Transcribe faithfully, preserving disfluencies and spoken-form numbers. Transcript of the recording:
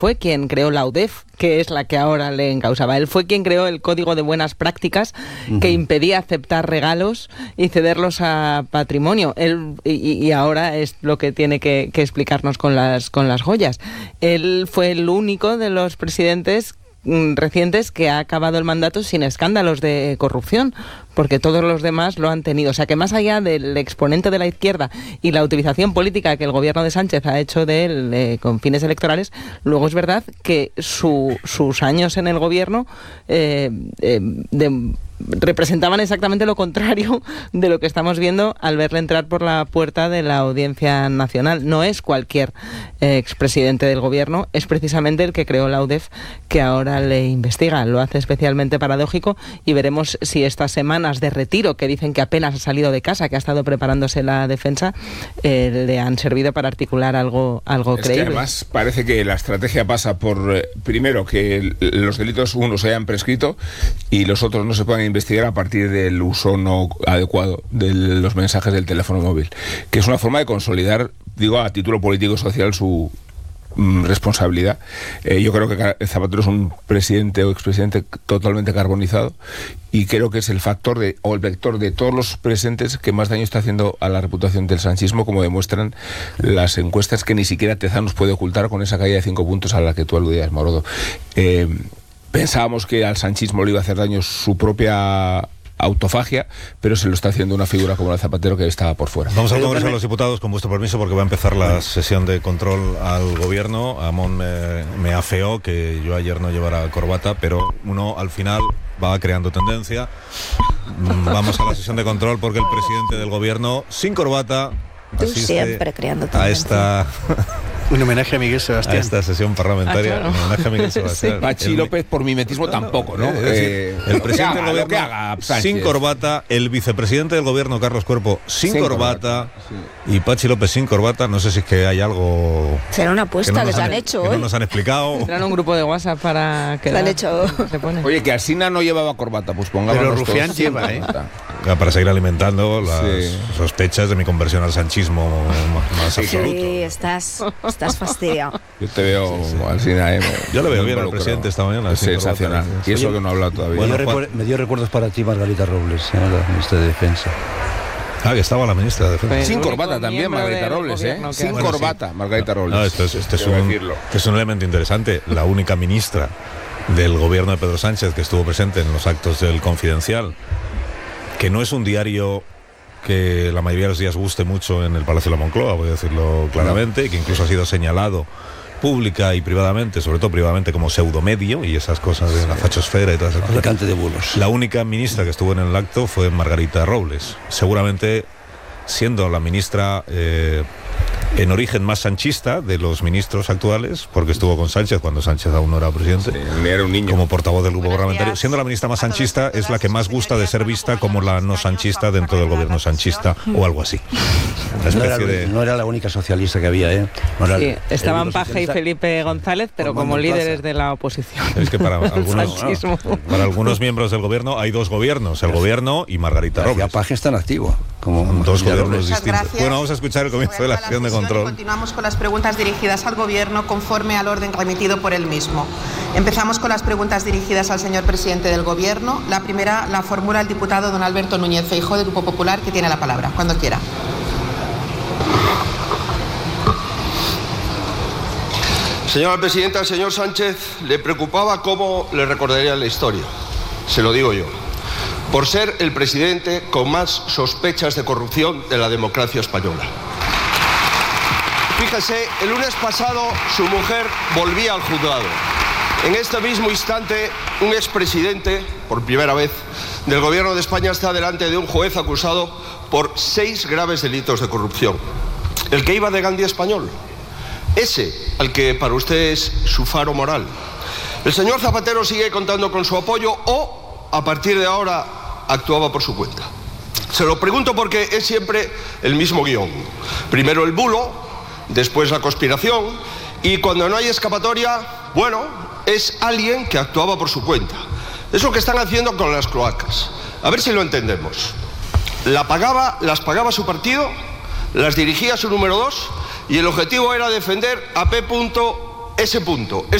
fue quien creó la U D E F, que es la que ahora le encausaba. Él fue quien creó el Código de Buenas Prácticas, uh-huh. que impedía aceptar regalos y cederlos a patrimonio. Él, y, y ahora es lo que tiene que, que explicarnos con las, con las joyas. Él fue el único de los presidentes recientes que ha acabado el mandato sin escándalos de corrupción, porque todos los demás lo han tenido. O sea que más allá del exponente de la izquierda y la utilización política que el gobierno de Sánchez ha hecho de él eh, con fines electorales, luego es verdad que su, sus años en el gobierno eh, eh, de, representaban exactamente lo contrario de lo que estamos viendo al verle entrar por la puerta de la Audiencia Nacional. No es cualquier eh, expresidente del gobierno, es precisamente el que creó la U D E F, que ahora le investiga. Lo hace especialmente paradójico y veremos si estas semanas de retiro, que dicen que apenas ha salido de casa, que ha estado preparándose la defensa, eh, le han servido para articular algo, algo es creíble. Que además parece que la estrategia pasa por, eh, primero, que los delitos unos se hayan prescrito y los otros no se puedan investigar a partir del uso no adecuado de los mensajes del teléfono móvil, que es una forma de consolidar, digo, a título político social su mm, responsabilidad. Eh, yo creo que Zapatero es un presidente o expresidente totalmente carbonizado y creo que es el factor de, o el vector de todos los presentes que más daño está haciendo a la reputación del sanchismo, como demuestran las encuestas que ni siquiera Tezanos puede ocultar con esa caída de cinco puntos a la que tú aludías, Morodo. Eh, Pensábamos que al sanchismo le iba a hacer daño su propia autofagia, pero se lo está haciendo una figura como la de Zapatero que estaba por fuera. Vamos al Congreso de los Diputados, con vuestro permiso, porque va a empezar la sesión de control al gobierno. Amón me, me afeó que yo ayer no llevara corbata, pero uno al final va creando tendencia. Vamos a la sesión de control porque el presidente del gobierno, sin corbata, Tú siempre creando tendencia. A esta... Un homenaje a Miguel Sebastián. A esta sesión parlamentaria, ah, claro. Un homenaje a Miguel Sebastián. Sí. Pachi López por mimetismo no, tampoco, ¿no? Eh, eh, el presidente haga, del gobierno haga, sin corbata, el vicepresidente del gobierno, Carlos Cuerpo, sin, sin corbata, corbata sí. Y Pachi López sin corbata. No sé si es que hay algo... Será una apuesta que, no que se han, han hecho que hoy. No nos han explicado. Será un grupo de WhatsApp para que... Se han hecho... Se pone. Oye, que Alsina no llevaba corbata, pues pongamos. Pero Rufián lleva, ¿eh? Para seguir alimentando las sí. sospechas de mi conversión al sanchismo más sí, absoluto. Sí, estás, estás fastidiado. Yo te veo sí, sí. al final. Eh, Yo le veo bien al presidente esta mañana. Sensacional. Y eso que no ha hablado todavía. Bueno, me, dio me dio recuerdos para ti, Margarita Robles, ¿eh? La ministra de Defensa. Ah, que estaba la ministra de Defensa. Pues sin corbata también, Margarita Robles, ¿eh? Sin bueno, corbata, sí. Margarita Robles. No, esto es, este es, un, este es un elemento interesante. La única ministra del gobierno de Pedro Sánchez que estuvo presente en los actos del Confidencial, que no es un diario que la mayoría de los días guste mucho en el Palacio de la Moncloa, voy a decirlo claramente, que incluso ha sido señalado pública y privadamente, sobre todo privadamente, como pseudomedio y esas cosas de la fachosfera y todas esas cosas. De bulos. La única ministra que estuvo en el acto fue Margarita Robles, seguramente siendo la ministra eh, en origen más sanchista de los ministros actuales, porque estuvo con Sánchez cuando Sánchez aún no era presidente, sí, era un niño. Como portavoz del grupo Buenos parlamentario. Días. Siendo la ministra más sanchista, es la que más gusta de ser vista como la no sanchista dentro del gobierno sanchista o algo así. No era, de... no era la única socialista que había, ¿eh? No era sí, el, estaban el Paja socialista... y Felipe González, pero como líderes de la oposición. Es que para algunos, para algunos miembros del gobierno hay dos gobiernos, el gobierno y Margarita Robles. Ya Paja está en activo. Como dos gobiernos distintos. Bueno, vamos a escuchar el comienzo de la sesión de control. Continuamos con las preguntas dirigidas al Gobierno conforme al orden remitido por el mismo. Empezamos con las preguntas dirigidas al señor presidente del Gobierno. La primera la formula el diputado don Alberto Núñez Feijóo, del Grupo Popular, que tiene la palabra. Cuando quiera. Señora presidenta, al señor Sánchez le preocupaba cómo le recordaría la historia. Se lo digo yo. Por ser el presidente con más sospechas de corrupción de la democracia española. Fíjese, el lunes pasado su mujer volvía al juzgado. En este mismo instante, un expresidente, por primera vez, del gobierno de España está delante de un juez acusado por seis graves delitos de corrupción. El que iba de Gandhi español. Ese, al que para usted es su faro moral. El señor Zapatero sigue contando con su apoyo o, a partir de ahora, actuaba por su cuenta. Se lo pregunto porque es siempre el mismo guión. Primero el bulo, después la conspiración, y cuando no hay escapatoria, bueno, es alguien que actuaba por su cuenta. Es lo que están haciendo con las cloacas. A ver si lo entendemos. La pagaba, las pagaba su partido, las dirigía su número dos, y el objetivo era defender a P. ese punto.